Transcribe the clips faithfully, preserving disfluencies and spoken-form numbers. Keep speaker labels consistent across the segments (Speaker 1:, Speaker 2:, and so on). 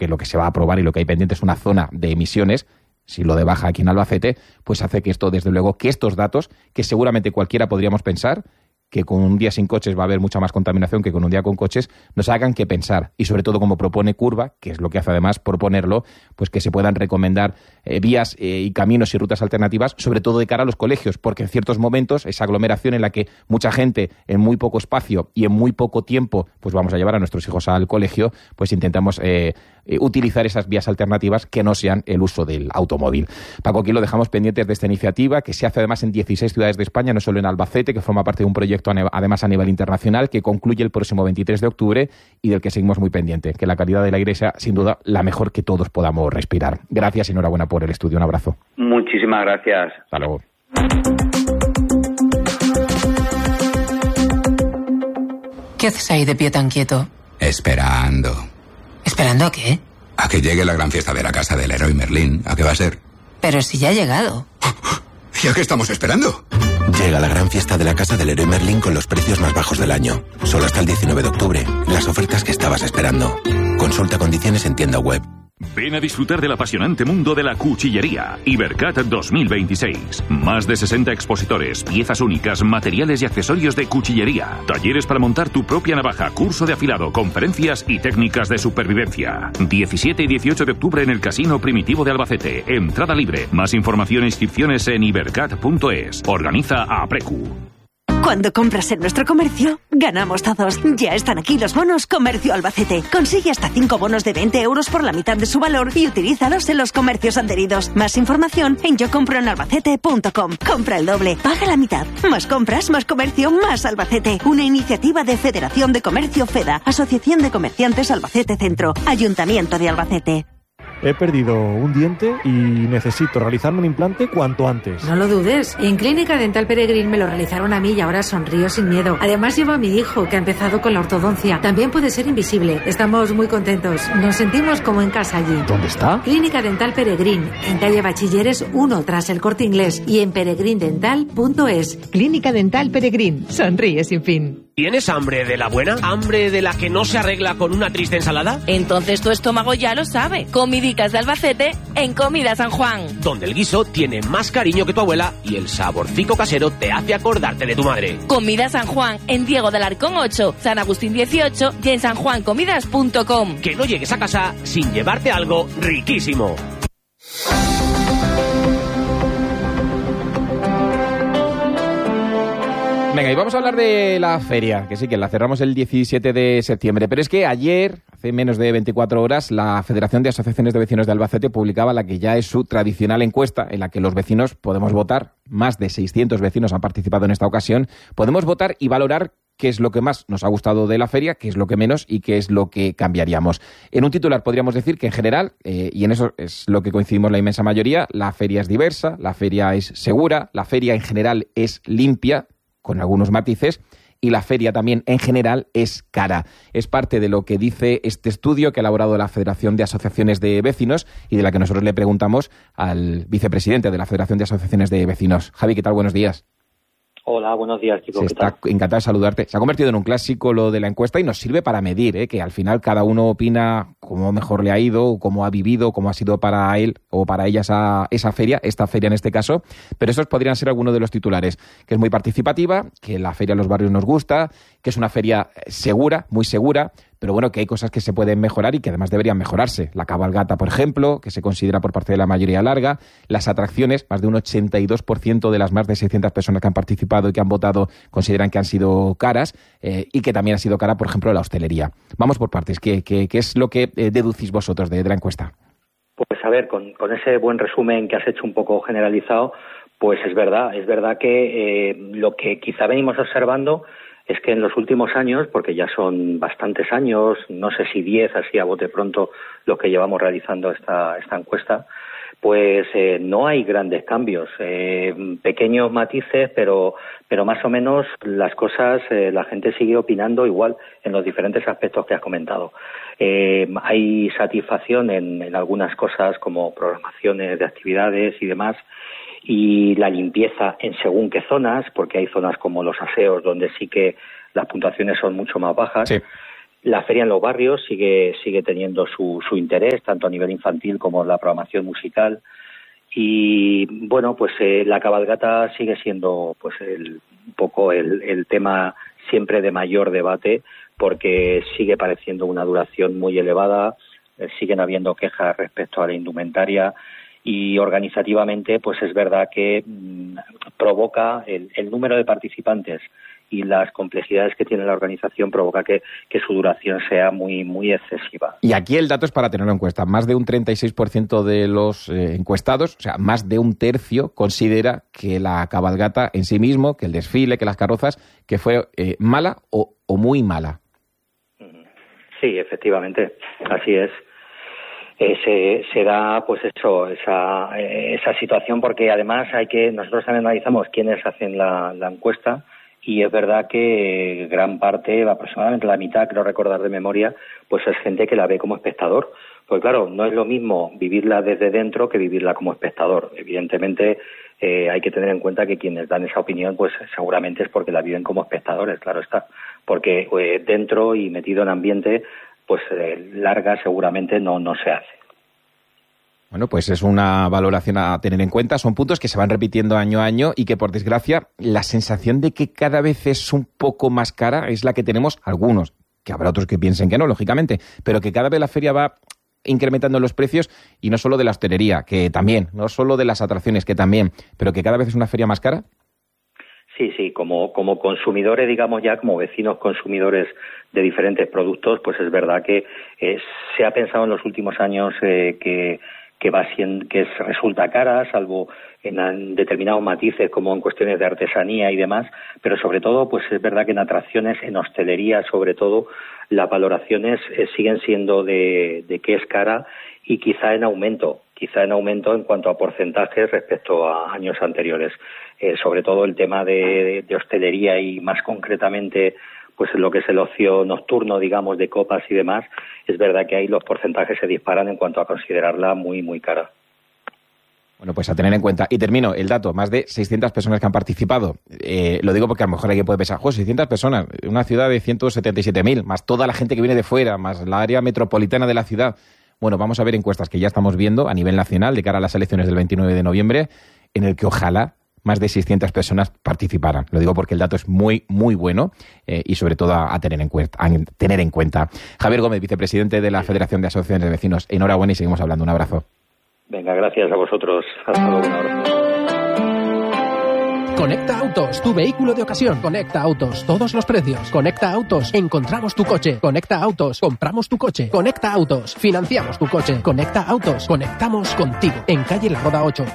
Speaker 1: porque lo que se va a aprobar y lo que hay pendiente es una zona de emisiones, si lo de baja aquí en Albacete, pues hace que esto, desde luego, que estos datos, que seguramente cualquiera podríamos pensar, que con un día sin coches va a haber mucha más contaminación que con un día con coches, nos hagan que pensar. Y sobre todo, como propone Curva, que es lo que hace además proponerlo, pues que se puedan recomendar eh, vías eh, y caminos y rutas alternativas, sobre todo de cara a los colegios, porque en ciertos momentos esa aglomeración en la que mucha gente en muy poco espacio y en muy poco tiempo, pues vamos a llevar a nuestros hijos al colegio, pues intentamos eh, eh, utilizar esas vías alternativas que no sean el uso del automóvil. Paco, aquí lo dejamos pendientes de esta iniciativa, que se hace además en dieciséis ciudades de España, no solo en Albacete, que forma parte de un proyecto además a nivel internacional, que concluye el próximo veintitrés de octubre y del que seguimos muy pendiente, que la calidad del aire sea sin duda la mejor que todos podamos respirar. Gracias y enhorabuena por el estudio. Un abrazo.
Speaker 2: Muchísimas gracias.
Speaker 1: Hasta luego.
Speaker 3: ¿Qué haces ahí de pie tan quieto?
Speaker 4: Esperando.
Speaker 3: ¿Esperando a qué?
Speaker 4: A que llegue la gran fiesta de la casa del héroe Merlín. ¿A qué va a ser?
Speaker 3: Pero si ya ha llegado.
Speaker 4: ¿Y a qué estamos esperando?
Speaker 5: Llega la gran fiesta de la Casa del Héroe Merlín con los precios más bajos del año. Solo hasta el diecinueve de octubre. Las ofertas que estabas esperando. Consulta condiciones en tienda web.
Speaker 6: Ven a disfrutar del apasionante mundo de la cuchillería. Ibercat dos mil veintiséis. Más de sesenta expositores, piezas únicas, materiales y accesorios de cuchillería. Talleres para montar tu propia navaja, curso de afilado, conferencias y técnicas de supervivencia. diecisiete y dieciocho de octubre en el Casino Primitivo de Albacete. Entrada libre. Más información e inscripciones en ibercat punto es. Organiza Aprecu.
Speaker 7: Cuando compras en nuestro comercio, ganamos todos. Ya están aquí los bonos Comercio Albacete. Consigue hasta cinco bonos de veinte euros por la mitad de su valor y utilízalos en los comercios adheridos. Más información en yo compro en albacete punto com. Compra el doble, paga la mitad. Más compras, más comercio, más Albacete. Una iniciativa de Federación de Comercio FEDA, Asociación de Comerciantes Albacete Centro, Ayuntamiento de Albacete.
Speaker 8: He perdido un diente y necesito realizarme un implante cuanto antes.
Speaker 9: No lo dudes. En Clínica Dental Peregrín me lo realizaron a mí y ahora sonrío sin miedo. Además llevo a mi hijo, que ha empezado con la ortodoncia. También puede ser invisible. Estamos muy contentos. Nos sentimos como en casa allí.
Speaker 8: ¿Dónde está?
Speaker 9: Clínica Dental Peregrín, en calle Bachilleres uno, tras el Corte Inglés, y en peregrin dental punto es.
Speaker 10: Clínica Dental Peregrín. Sonríe sin fin.
Speaker 11: ¿Tienes hambre de la buena? ¿Hambre de la que no se arregla con una triste ensalada?
Speaker 12: Entonces tu estómago ya lo sabe. Comidicas de Albacete en Comida San Juan.
Speaker 11: Donde el guiso tiene más cariño que tu abuela y el saborcico casero te hace acordarte de tu madre.
Speaker 12: Comida San Juan en Diego del Arcón ocho, San Agustín dieciocho y en san juan comidas punto com.
Speaker 11: Que no llegues a casa sin llevarte algo riquísimo.
Speaker 1: Venga, y vamos a hablar de la feria, que sí, que la cerramos el diecisiete de septiembre, pero es que ayer, hace menos de veinticuatro horas, la Federación de Asociaciones de Vecinos de Albacete publicaba la que ya es su tradicional encuesta, en la que los vecinos podemos votar, más de seiscientos vecinos han participado en esta ocasión, podemos votar y valorar qué es lo que más nos ha gustado de la feria, qué es lo que menos y qué es lo que cambiaríamos. En un titular podríamos decir que en general, eh, y en eso es lo que coincidimos la inmensa mayoría, la feria es diversa, la feria es segura, la feria en general es limpia, con algunos matices, y la feria también en general es cara. Es parte de lo que dice este estudio que ha elaborado la Federación de Asociaciones de Vecinos y de la que nosotros le preguntamos al vicepresidente de la Federación de Asociaciones de Vecinos. Javi, ¿qué tal? Buenos días.
Speaker 13: Hola, buenos días, chicos.
Speaker 1: Se está encantado de saludarte. Se ha convertido en un clásico lo de la encuesta y nos sirve para medir, ¿eh? Que al final cada uno opina cómo mejor le ha ido, cómo ha vivido, cómo ha sido para él o para ella esa, esa feria, esta feria en este caso. Pero esos podrían ser algunos de los titulares. Que es muy participativa, que la feria en los barrios nos gusta, que es una feria segura, muy segura, pero bueno, que hay cosas que se pueden mejorar y que además deberían mejorarse. La cabalgata, por ejemplo, que se considera por parte de la mayoría larga. Las atracciones, más de un ochenta y dos por ciento de las más de seiscientas personas que han participado y que han votado consideran que han sido caras eh, y que también ha sido cara, por ejemplo, la hostelería. Vamos por partes. ¿Qué, qué, qué es lo que eh, deducís vosotros de, de la encuesta?
Speaker 13: Pues a ver, con, con ese buen resumen que has hecho un poco generalizado, pues es verdad. Es verdad que eh, lo que quizá venimos observando es que en los últimos años, porque ya son bastantes años, no sé si diez, así a bote pronto, lo que llevamos realizando esta, esta encuesta, pues eh, no hay grandes cambios, eh, pequeños matices, pero pero más o menos las cosas, eh, la gente sigue opinando igual en los diferentes aspectos que has comentado. Eh, hay satisfacción en, en algunas cosas como programaciones de actividades y demás, y la limpieza en según qué zonas, porque hay zonas como los aseos donde sí que las puntuaciones son mucho más bajas.
Speaker 1: Sí.
Speaker 13: La feria en los barrios sigue sigue teniendo su, su interés, tanto a nivel infantil como en la programación musical. Y bueno, pues eh, la cabalgata sigue siendo pues el, un poco el, el tema siempre de mayor debate, porque sigue pareciendo una duración muy elevada, eh, siguen habiendo quejas respecto a la indumentaria y organizativamente pues es verdad que mmm, provoca el, el número de participantes y las complejidades que tiene la organización provoca que, que su duración sea muy muy excesiva.
Speaker 1: Y aquí el dato es para tenerlo en cuenta. Más de un treinta y seis por ciento de los eh, encuestados, o sea, más de un tercio, considera que la cabalgata en sí mismo, que el desfile, que las carrozas, que fue eh, mala o, o muy mala.
Speaker 13: Sí, efectivamente, así es. Eh, se, se da pues eso esa eh, esa situación porque además hay que nosotros también analizamos quiénes hacen la, la encuesta. Y es verdad que gran parte, aproximadamente la mitad, creo recordar de memoria, pues es gente que la ve como espectador. Pues claro, no es lo mismo vivirla desde dentro que vivirla como espectador. Evidentemente eh, hay que tener en cuenta que quienes dan esa opinión, pues seguramente es porque la viven como espectadores, claro está. Porque eh, dentro y metido en ambiente, pues eh, larga seguramente no, no se hace.
Speaker 1: Bueno, pues es una valoración a tener en cuenta. Son puntos que se van repitiendo año a año y que, por desgracia, la sensación de que cada vez es un poco más cara es la que tenemos algunos, que habrá otros que piensen que no, lógicamente, pero que cada vez la feria va incrementando los precios y no solo de la hostelería, que también, no solo de las atracciones, que también, pero que cada vez es una feria más cara.
Speaker 13: Sí, sí, como, como consumidores, digamos ya, como vecinos consumidores de diferentes productos, pues es verdad que eh, se ha pensado en los últimos años eh, que que va siendo, que es, resulta cara, salvo en, en determinados matices como en cuestiones de artesanía y demás, pero sobre todo pues es verdad que en atracciones, en hostelería sobre todo, las valoraciones eh, siguen siendo de, de que es cara y quizá en aumento, quizá en aumento en cuanto a porcentajes respecto a años anteriores. Eh, sobre todo el tema de, de hostelería y más concretamente pues lo que es el ocio nocturno, digamos, de copas y demás, es verdad que ahí los porcentajes se disparan en cuanto a considerarla muy, muy cara.
Speaker 1: Bueno, pues a tener en cuenta. Y termino, el dato, más de seiscientas personas que han participado. Eh, lo digo porque a lo mejor alguien puede pensar, ¡jo, seiscientas personas! Una ciudad de ciento setenta y siete mil, más toda la gente que viene de fuera, más la área metropolitana de la ciudad. Bueno, vamos a ver encuestas que ya estamos viendo a nivel nacional de cara a las elecciones del veintinueve de noviembre, en el que ojalá más de seiscientas personas participaran. Lo digo porque el dato es muy, muy bueno eh, y sobre todo a, a, tener en cuenta, a tener en cuenta. Javier Gómez, vicepresidente de la Federación de Asociaciones de Vecinos. Enhorabuena y seguimos hablando. Un abrazo.
Speaker 13: Venga, gracias a vosotros. Hasta luego. Un abrazo.
Speaker 2: Conecta Autos, tu vehículo de ocasión. Conecta Autos, todos los precios. Conecta Autos, encontramos tu coche. Conecta Autos, compramos tu coche. Conecta Autos, financiamos tu coche. Conecta Autos, conectamos contigo. En calle La Roda ocho.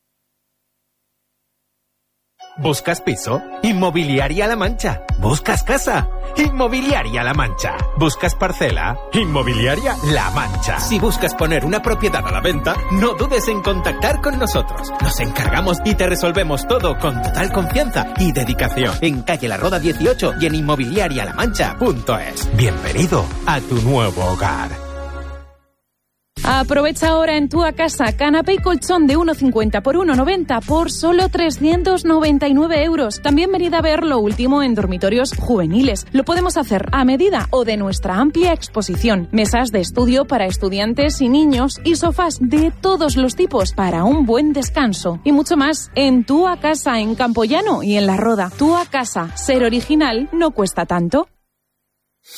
Speaker 14: ¿Buscas piso? Inmobiliaria La Mancha. ¿Buscas casa? Inmobiliaria La Mancha. ¿Buscas parcela? Inmobiliaria La Mancha. Si buscas poner una propiedad a la venta, no dudes en contactar con nosotros. Nos encargamos y te resolvemos todo con total confianza y dedicación. En calle La Roda dieciocho y en inmobiliaria la mancha punto es. Bienvenido a tu nuevo hogar.
Speaker 15: Aprovecha ahora en tu casa canapé y colchón de uno cincuenta por uno noventa por solo trescientos noventa y nueve euros. También venid a ver lo último en dormitorios juveniles. Lo podemos hacer a medida o de nuestra amplia exposición. Mesas de estudio para estudiantes y niños y sofás de todos los tipos para un buen descanso. Y mucho más en tu casa en Campoyano y en La Roda. Tu casa, ser original no cuesta tanto.